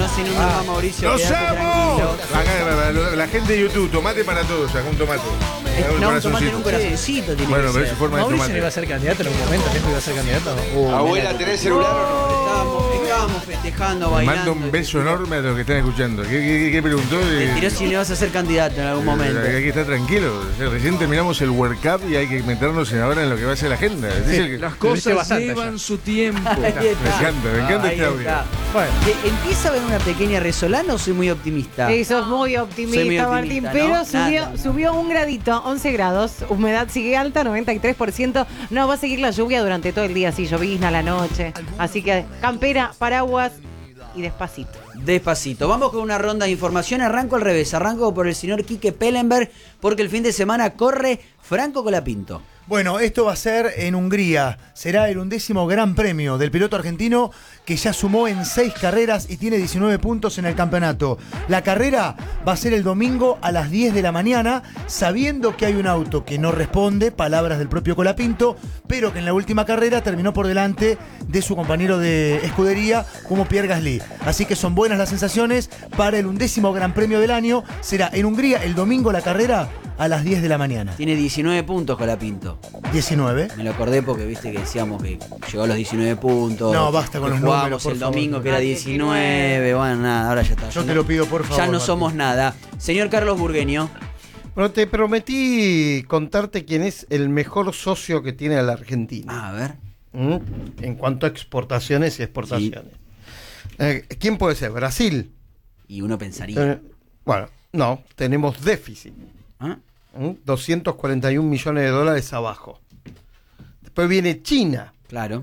No se inunda, Mauricio. ¡Los quédate amo! tranquilo. La gente de YouTube, tomate para todos, acá un tomate. No, un tomate en un corazoncito tiene Bueno, que pero ser. es su forma de Mauricio no tomate. iba a ser candidato en algún momento, ¿no iba a ser candidato? Abuela, ¿tenés celular o no? Estábamos festejando, Le bailando. mando un beso enorme a los que están escuchando. ¿Qué preguntó? Te tiró si le vas a ser candidato en algún momento. Hay que estar tranquilo. O sea, recién terminamos el World Cup y hay que meternos ahora en lo que va a ser la agenda. Es el que- Las Lo viste cosas bastante llevan ya. su tiempo. Ahí está. me encanta Ahí este audio. está. Bueno, ¿Empieza a haber una pequeña resolana o soy muy optimista? Sí, sos muy Soy optimista, muy Martín, optimista, pero ¿no? Nada. subió un gradito, 11 grados, humedad sigue alta, 93%. No, va a seguir la lluvia durante todo el día, sí, llovizna a la noche. Así que campera, paraguas y despacito. Despacito. Vamos con una ronda de información. Arranco al revés. Arranco por el señor Quique Pellenberg porque el fin de semana corre Franco Colapinto. Bueno, esto va a ser en Hungría. Será el 11º Gran Premio del piloto argentino que ya sumó en 6 carreras y tiene 19 puntos en el campeonato. La carrera va a ser el domingo a las 10 de la mañana, sabiendo que hay un auto que no responde, palabras del propio Colapinto, pero que en la última carrera terminó por delante de su compañero de escudería como Pierre Gasly. Así que son buenas las sensaciones para el 11º Gran Premio del año. Será en Hungría el domingo la carrera a las 10 de la mañana. Tiene 19 puntos Colapinto. 19. Me lo acordé porque viste que decíamos que llegó a los 19 puntos. No, basta con que los jugábamos números, por el favor. domingo que era 19. Bueno, nada, ahora ya está. Yo Ya te lo pido, por favor, Ya no Martín. somos nada. Señor Carlos Burgueño. Bueno, te prometí contarte quién es el mejor socio que tiene la Argentina. A ver. En cuanto a exportaciones y exportaciones. ¿Quién puede ser? ¿Brasil? Y uno pensaría. Bueno, no, tenemos déficit. ¿Ah? 241 millones de dólares abajo. Después viene China, Claro.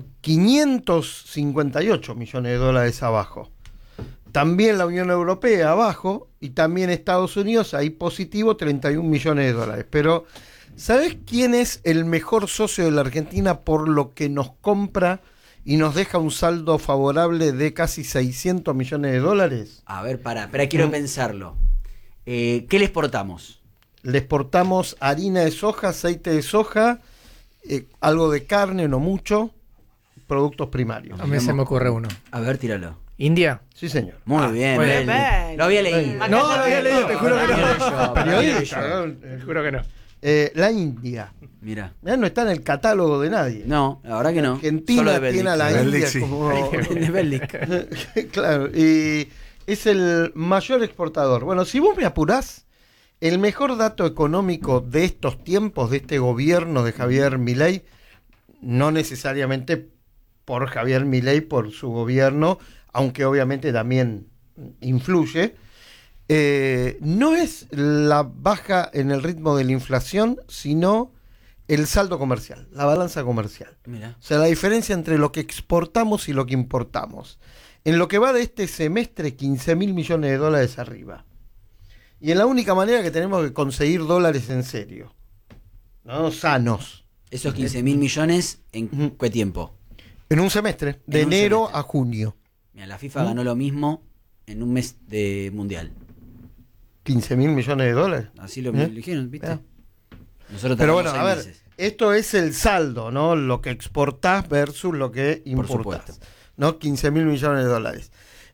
558 millones de dólares abajo. También la Unión Europea abajo y también Estados Unidos, ahí positivo, 31 millones de dólares. Pero, ¿sabes quién es el mejor socio de la Argentina por lo que nos compra y nos deja un saldo favorable de casi 600 millones de dólares? A ver, espera, quiero pensarlo. ¿Qué le exportamos? Le exportamos harina de soja, aceite de soja, algo de carne, no mucho, productos primarios. a mí se me ocurre uno. A ver, tíralo. ¿India? Sí, señor. Muy bien, muy Belli. bien. Lo había leído. Acá No, ya lo había leído, te juro que no. Periodista. Juro que no. La India. Mira. No está en el catálogo de nadie. No, la verdad que no. Solo Argentina de Belli. tiene a la Belli, India sí. como... De Belli. Claro, y es el mayor exportador. Bueno, si vos me apurás, el mejor dato económico de estos tiempos, de este gobierno de Javier Milei, no necesariamente por Javier Milei, por su gobierno, aunque obviamente también influye, no es la baja en el ritmo de la inflación, sino el saldo comercial, la balanza comercial. Mira. O sea, la diferencia entre lo que exportamos y lo que importamos. En lo que va de este semestre, 15.000 millones de dólares arriba. Y es la única manera que tenemos de conseguir dólares en serio, ¿no? Sanos. Esos 15.000 millones, ¿en qué tiempo? En un semestre, de En un enero semestre. a junio. Mira, la FIFA ganó lo mismo en un mes de mundial. 15.000 millones de dólares. Así lo ¿Eh? dijeron, ¿viste? Mira. Nosotros Pero tardamos bueno, a 6 ver, meses. esto es el saldo, ¿no? Lo que exportás versus lo que importás. supuesto. ¿No? 15.000 millones de dólares.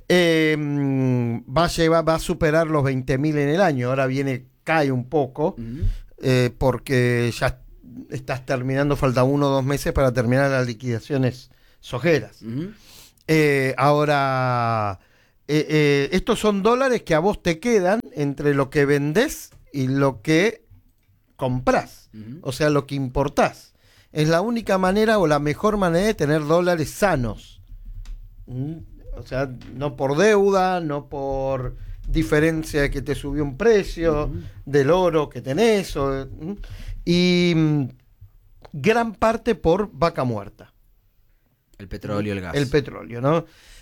Va a superar los 20.000 en el año. Ahora cae un poco, Ujú. porque ya estás terminando, falta 1 o 2 meses para terminar las liquidaciones sojeras. Ujú. Ahora, estos son dólares que a vos te quedan entre lo que vendés y lo que comprás, Ujú. o sea, lo que importás. Es la única manera o la mejor manera de tener dólares sanos. O sea, no por deuda, no por diferencia de que te subió un precio del oro que tenés, y gran parte por vaca muerta. El petróleo, el gas. El petróleo, ¿no?